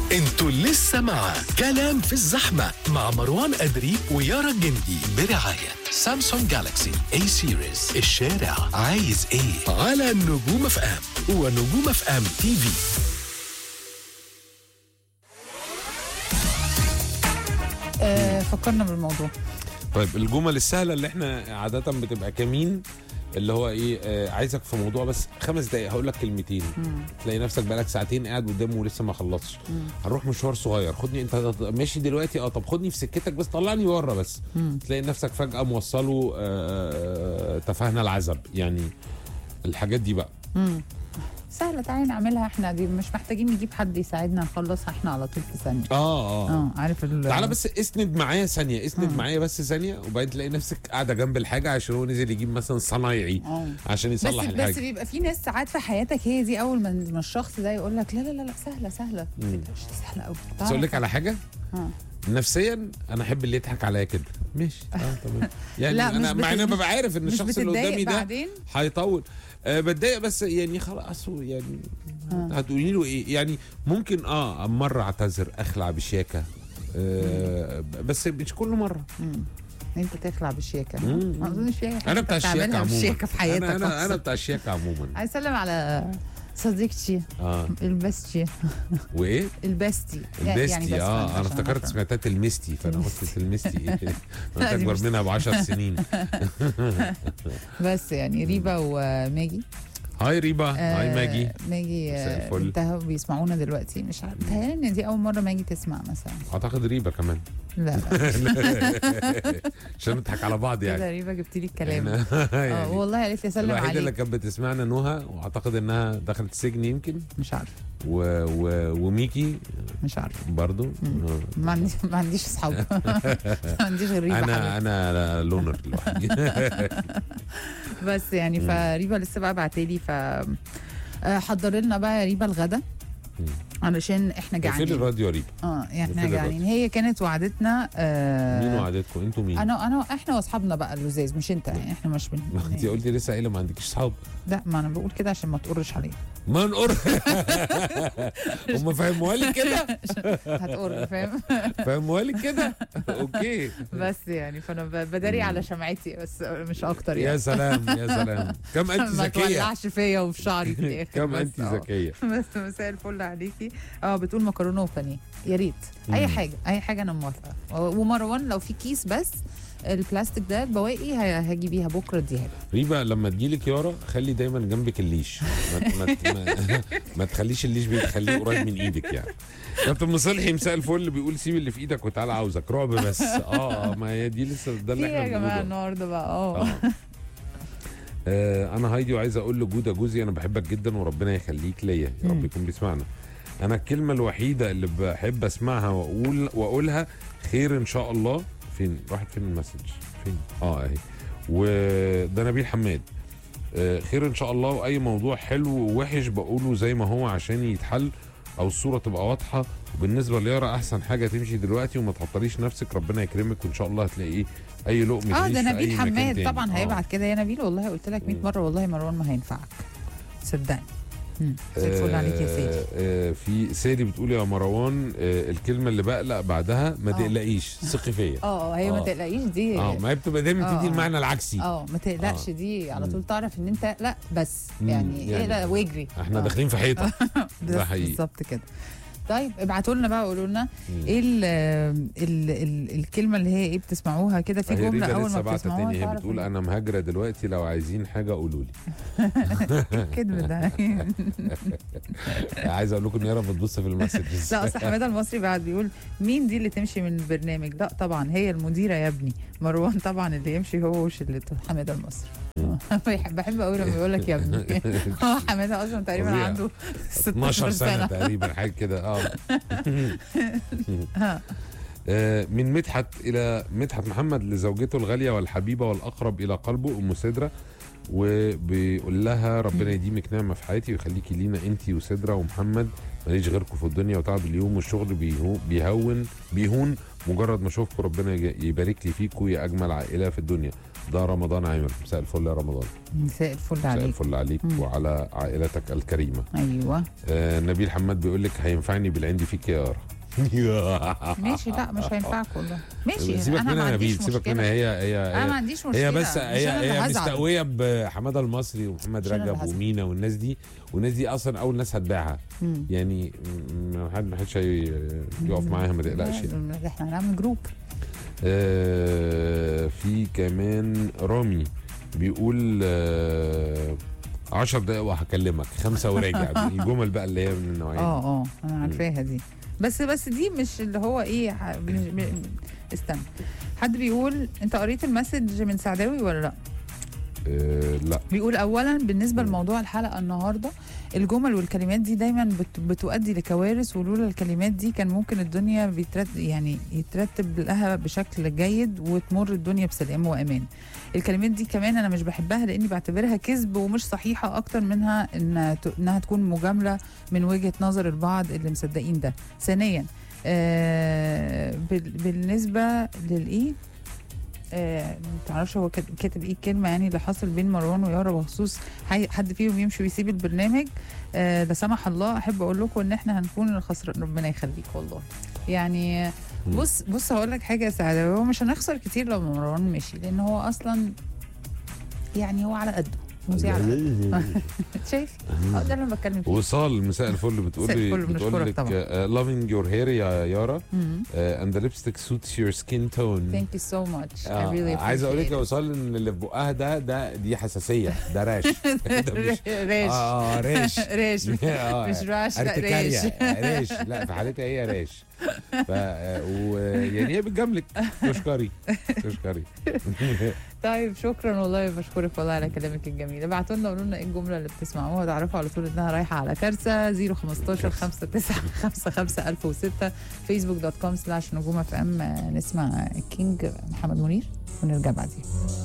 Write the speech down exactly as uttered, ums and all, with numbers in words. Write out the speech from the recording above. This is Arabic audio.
انتوا لسه مع كلام في الزحمة مع مروان أدري ويارا الجندي برعاية سامسونج جالاكسي اي سيريز. الشارع عايز ايه على نجوم اف ام ونجوم اف ام تي في. آه فكرنا بالموضوع. طيب الجمل السهله اللي احنا عاده بتبقى كمين، اللي هو ايه، آه عايزك في موضوع بس خمس دقايق هقول لك كلمتين. مم. تلاقي نفسك بقالك ساعتين قاعد قدامه ولسه ما خلصتش. هنروح مشوار صغير، خدني انت ماشي دلوقتي، اه طب خدني في سكتك بس طلعني بره بس. مم. تلاقي نفسك فجاه موصله آه تفاهنا العزب، يعني الحاجات دي بقى. مم. سهله، تعالي نعملها احنا، دي مش محتاجين نجيب حد يساعدنا نخلصها احنا على طول في ثانيه. اه اه اه عارف ال... تعالى بس اسند معايا ثانيه، اسند مم. معايا بس ثانيه، وبعدين تلاقي نفسك قاعده جنب الحاجه عشان هو نزل يجيب مثلا صنايعي أوه. عشان يصلح بس الحاجه. بس بيبقى في ناس ساعات في حياتك هي دي اول ما الشخص ده يقول لك لا لا لا لا سهله سهله مش سهله قوي. بس اقول لك على حاجه، اه نفسيا انا احب اللي يضحك عليا كده، ماشي اه تمام. يعني لا انا مع انا ببقى عارف ان الشخص اللي قدامي ده هيطول. أه بتضايق بس يعني خلاص، يعني آه. هتقولي له ايه؟ يعني ممكن اه مره اعتذر اخلع بشياكه، أه بس مش كل مره. مم. انت تخلع بالشياكه؟ ما اظنش في انا بتاع الشياكه عموما. الشياكه في حياتك. انا انا, أنا بتاع الشياكه عموما. عايز اسلم على صديقتي اه البستي. وايه؟ البستي البستي يعني اه انا افتكرت سمعتها المستي، فانا قلت المستي ايه؟ انا اكبر منها ب عشر سنين. بس يعني ريبا وماجي. هاي ريبا. آه هاي ماجي. ماجي انتهوا بيسمعونا دلوقتي، مش عارف، بتهيألي ان دي اول مره ماجي تسمع مثلا. اعتقد ريبا كمان. لا لا عشان نضحك على بعض يعني. كده ريبا جبتي لي الكلام. اه والله قالت لي سلم عليك. الوحيده اللي كانت بتسمعنا نوها، واعتقد انها دخلت السجن يمكن، مش عارف. و... و... وميكي مش عارف برضو. ما عنديش ما عنديش اصحاب. ما عنديش غير ريبا. انا حبيب. انا لونر لوحدي. بس يعني فريبا لسه بقى بعتلي، ف حضر لنا بقى يا ريبا الغدا علشان احنا جعانين. فين الراديو يا ريبا؟ اه احنا جعانين. هي كانت وعدتنا. آه مين وعدتكم؟ انتوا مين؟ انا انا احنا واصحابنا بقى اللزاز، مش انت يعني، احنا مش من. ما انت قلتي لسه قايله ما عندكيش اصحاب. لا ما انا بقول كده عشان ما تقرش عليا. ما نقر. هم فهموها لي كده. هتقر، فاهم؟ فهموها لي كده. اوكي. بس يعني فانا بداري على شمعتي بس مش اكتر يعني. يا سلام يا سلام، كم انت ذكيه. ما تولعش فيا وفي شعري في الاخر. كم انت ذكيه. بس مساء الفل عليكي. اه بتقول مكرونه وبانيه، يا ريت اي حاجه اي حاجه انا موافقه. ومروان لو في كيس بس البلاستيك ده البواقي هاجي بيها بكره اديها له. ريبا لما تجيلك يارا خلي دايما جنبك الليش، ما, ما, ما, ما تخليش الليش بيخليه قريب من ايدك يعني. كابتن مصلحي مساء الفل بيقول سيب اللي في ايدك وتعالى عاوزك رعب بس. اه ما هي دي لسه ده اللي احنا يا جماعه النهارده بقى. اه انا هايدي وعايز اقول لجوده جوزي انا بحبك جدا وربنا يخليك ليا، يا رب يكون بيسمعنا. انا الكلمه الوحيده اللي بحب اسمعها واقول واقولها خير ان شاء الله. فين راحت فين المسج؟ فين؟ اه اهي. وده نبيل حماد. آه خير ان شاء الله، واي موضوع حلو ووحش بقوله زي ما هو عشان يتحل او الصوره تبقى واضحه. وبالنسبه ليارا احسن حاجه تمشي دلوقتي وما تعطليش نفسك، ربنا يكرمك وان شاء الله هتلاقي اي لقمه. اه ده نبيل حماد طبعا هيبعت كده. يا نبيل والله قلت لك مية مره والله مروان ما هينفعك صدقني. مساء الفل عليك يا سيدي. آه في سيدي بتقول يا مروان آه الكلمه اللي بقلق بعدها ما تقلقيش ثقي فيا. اه هي ما تقلقيش دي. اه ما هي بتبقى دايما تدي المعنى العكسي. اه ما تقلقش دي على طول تعرف ان انت لا بس يعني ايه لا واجري احنا داخلين في حيطه. ده حقيقي بالظبط كده. طيب ابعتوا لنا بقى وقولوا لنا ايه ال ال ال الكلمه اللي هي ايه بتسمعوها كده في جمله اول ما بتسمعوها. هي بتقول انا مهاجره دلوقتي لو عايزين حاجه قولوا لي. الكذب ده. عايز اقول لكم ان يارا بتبص في المسجز. لا اصل حماده المصري بعد بيقول مين دي اللي تمشي من البرنامج؟ لا طبعا هي المديره يا ابني. مروان طبعا اللي يمشي هو وشلته. حماده المصري. بحب قوي لما يقول لك يا ابني. هو حماده اصلا تقريبا عنده اتناشر سنه تقريبا حاجه كده. اه من مدحت الى مدحت محمد لزوجته الغاليه والحبيبه والاقرب الى قلبه ام سدره. وبيقول لها ربنا يديمك نعمه في حياتي ويخليكي لينا انت وسدره ومحمد، ماليش غيركم في الدنيا، وتعب اليوم والشغل بيهو بيهون بيهون مجرد ما اشوفكم، ربنا يبارك لي فيكم يا اجمل عائله في الدنيا. ده رمضان عامر. مساء الفل يا رمضان. مساء الفل مساء عليك. الفل عليك مم. وعلى عائلتك الكريمه. ايوه آه نبيل حماد بيقول لك هينفعني بالعندي فيك يا يارا. ماشي. لا مش هينفعك والله. ماشي سيبك انا ما منها يا نبيل، عنديش سيبك مشكله. منها. هي هي انا ما هي, عنديش مشكله. هي بس مش هي أنا اللي هي هزعل. مستقويه بحماده المصري ومحمد مش أنا اللي رجب هزعل. ومينا والناس دي، والناس دي اصلا اول ناس هتبيعها. مم. يعني ما حد ما حدش هي- يقف معاها، ما تقلقش يعني. لازم. احنا هنعمل جروب. آه في كمان رامي بيقول آه عشر دقايق وهكلمك، خمسة وراجع. الجمل بقى اللي هي من النوعية دي. اه اه انا عارفاها دي. بس بس دي مش اللي هو ايه ح- مش م- استنى. حد بيقول انت قريت المسج من سعداوي ولا لا؟ آه لا. بيقول اولا بالنسبه مم. لموضوع الحلقه النهارده، الجمل والكلمات دي دايما بت بتؤدي لكوارث، ولولا الكلمات دي كان ممكن الدنيا بيترتب يعني يترتب لها بشكل جيد وتمر الدنيا بسلام وامان. الكلمات دي كمان انا مش بحبها لاني بعتبرها كذب ومش صحيحه اكتر منها إن ت- انها تكون مجامله من وجهه نظر البعض اللي مصدقين ده. ثانيا آه بال- بالنسبه للايه آه، متعرفش هو كات- كاتب ايه الكلمه يعني اللي حصل بين مروان ويارا بخصوص حي- حد فيهم يمشي ويسيب البرنامج. آه، لا سمح الله. احب اقول لكم ان احنا هنكون الخسران. ربنا يخليك والله. يعني بص بص هقول لك حاجه يا سعاده، هو مش هنخسر كتير لو مروان مشي، لان هو اصلا يعني هو على قده مذيع على قده. شايف؟ اه ده اللي انا بتكلم فيه. وصال مساء الفل بتقول مساء لي الفل، بتقول بنشكرك لك طبعا. uh, loving your hair يا يارا مم. uh, and the lipstick suits your skin tone. Thank you so much. I آه، really عايز اقول لك appreciate يا وصال ان اللي في بقها ده ده دي حساسيه، ده راش. ده مش it. ريش اه ريش. ريش آه، مش راش، لا ارتكاريا. ريش. ريش. لا في حالتها هي ريش. ف ويعني هي بتجاملك. تشكري تشكري. طيب شكرا والله، بشكرك والله على كلامك الجميل. ابعتوا لنا قولوا لنا ايه الجمله اللي بتسمعوها، تعرفوا على طول انها رايحه على كارثه. صفر خمستاشر خمسة تسعة خمسة خمسة ألف وستة فيسبوك دوت كوم سلاش نجوم اف ام. نسمع كينج محمد منير ونرجع بعدين.